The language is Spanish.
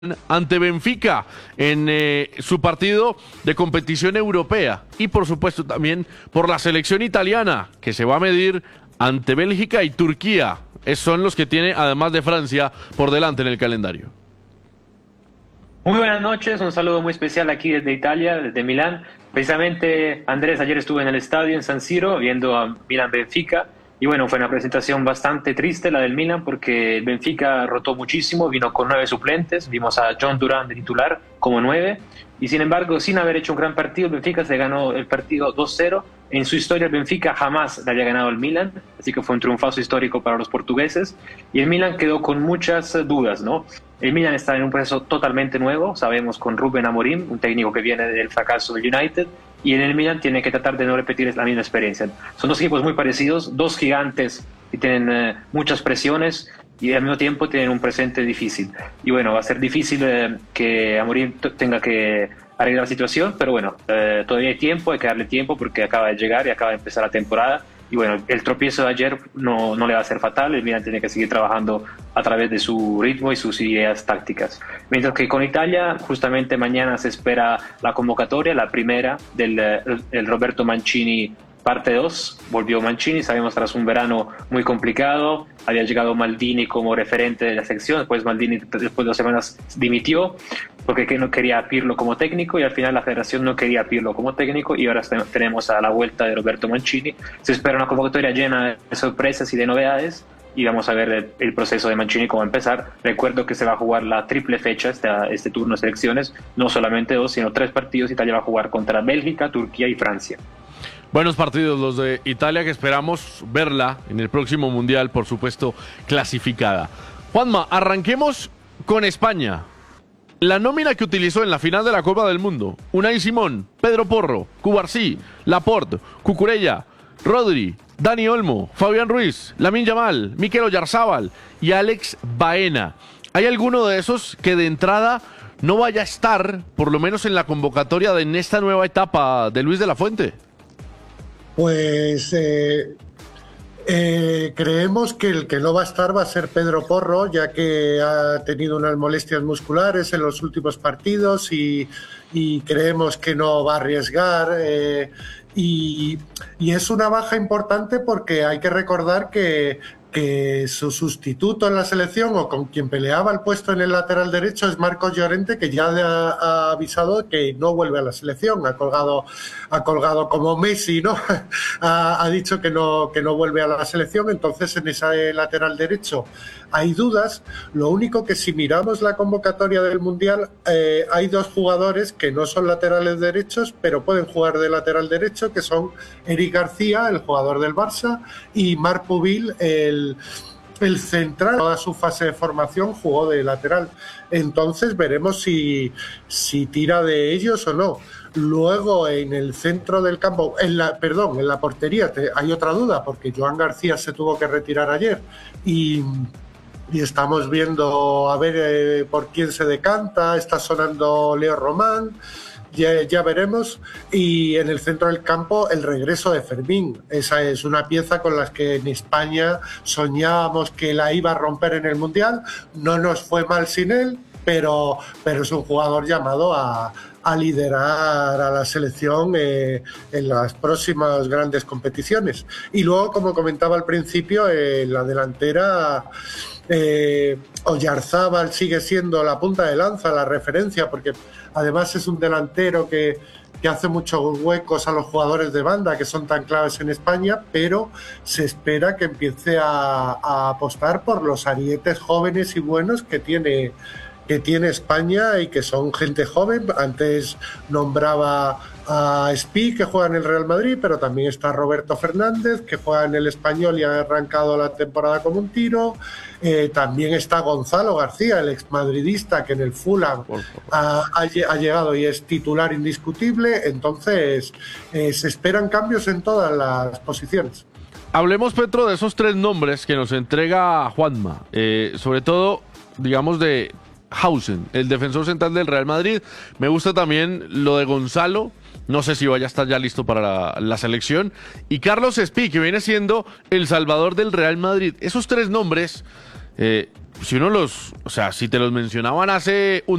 ante Benfica en su partido de competición europea y por supuesto también por la selección italiana que se va a medir ante Bélgica y Turquía. Esos son los que tiene además de Francia por delante en el calendario. Muy buenas noches, un saludo muy especial aquí desde Italia, desde Milán. Precisamente, Andrés, ayer estuve en el estadio en San Siro viendo a Milan-Benfica y bueno, fue una presentación bastante triste la del Milan porque el Benfica rotó muchísimo, vino con 9 suplentes, vimos a John Duran de titular como 9 y sin embargo, sin haber hecho un gran partido, el Benfica se ganó el partido 2-0. En su historia el Benfica jamás le había ganado al Milan, así que fue un triunfazo histórico para los portugueses y el Milan quedó con muchas dudas, ¿no? El Milan está en un proceso totalmente nuevo, sabemos, con Rubén Amorim, un técnico que viene del fracaso del United, y en el Milan tiene que tratar de no repetir la misma experiencia. Son dos equipos muy parecidos, dos gigantes que tienen muchas presiones y al mismo tiempo tienen un presente difícil. Y bueno, va a ser difícil que Amorim tenga que arreglar la situación, pero bueno, todavía hay tiempo, hay que darle tiempo porque acaba de llegar y acaba de empezar la temporada. Y bueno, el tropiezo de ayer no le va a ser fatal, el Milan tiene que seguir trabajando a través de su ritmo y sus ideas tácticas. Mientras que con Italia, justamente mañana se espera la convocatoria, la primera del el Roberto Mancini parte 2. Volvió Mancini, sabemos, tras un verano muy complicado, había llegado Maldini como referente de la sección, después Maldini después de 2 semanas dimitió porque no quería a Pirlo como técnico y al final la federación no quería a Pirlo como técnico y ahora tenemos a la vuelta de Roberto Mancini. Se espera una convocatoria llena de sorpresas y de novedades y vamos a ver el proceso de Mancini cómo empezar. Recuerdo que se va a jugar la triple fecha este turno de selecciones, no solamente 2 sino 3 partidos. Italia va a jugar contra Bélgica, Turquía y Francia. Buenos partidos los de Italia que esperamos verla en el próximo Mundial, por supuesto, clasificada. Juanma, arranquemos con España. La nómina que utilizó en la final de la Copa del Mundo: Unai Simón, Pedro Porro, Cubarsí, Laporte, Cucurella, Rodri, Dani Olmo, Fabián Ruiz, Lamine Yamal, Mikel Oyarzábal y Alex Baena. ¿Hay alguno de esos que de entrada no vaya a estar, por lo menos en la convocatoria en esta nueva etapa de Luis de la Fuente? Pues creemos que el que no va a estar va a ser Pedro Porro, ya que ha tenido unas molestias musculares en los últimos partidos y creemos que no va a arriesgar. Y es una baja importante porque hay que recordar que su sustituto en la selección o con quien peleaba el puesto en el lateral derecho es Marcos Llorente, que ya ha avisado que no vuelve a la selección, ha colgado como Messi, ¿no? ha dicho que no vuelve a la selección. Entonces en ese lateral derecho hay dudas. Lo único que si miramos la convocatoria del Mundial, hay 2 jugadores que no son laterales derechos pero pueden jugar de lateral derecho, que son Eric García, el jugador del Barça, y Marc Pubil, el central. Toda su fase de formación jugó de lateral. Entonces veremos si tira de ellos o no. Luego en el centro del campo, en la portería hay otra duda porque Joan García se tuvo que retirar ayer y estamos viendo a ver por quién se decanta. Está sonando Leo Román. Ya veremos. Y en el centro del campo el regreso de Fermín. Esa es una pieza con la que en España soñábamos que la iba a romper en el Mundial. No nos fue mal sin él, pero es un jugador llamado a liderar a la selección en las próximas grandes competiciones. Y luego, como comentaba al principio, en la delantera Oyarzábal sigue siendo la punta de lanza, la referencia, porque además es un delantero que hace muchos huecos a los jugadores de banda que son tan claves en España, pero se espera que empiece a apostar por los arietes jóvenes y buenos que tiene España y que son gente joven. Antes nombraba a Spi, que juega en el Real Madrid, pero también está Roberto Fernández, que juega en el Español y ha arrancado la temporada como un tiro. También está Gonzalo García, el exmadridista, que en el Fulham ha llegado y es titular indiscutible. Entonces se esperan cambios en todas las posiciones. Hablemos, Petro, de esos 3 nombres que nos entrega Juanma, sobre todo, digamos, de Hausen, el defensor central del Real Madrid. Me gusta también lo de Gonzalo, no sé si vaya a estar ya listo para la selección, y Carlos Espí, que viene siendo el salvador del Real Madrid. Esos 3 nombres si uno o sea, si te los mencionaban hace un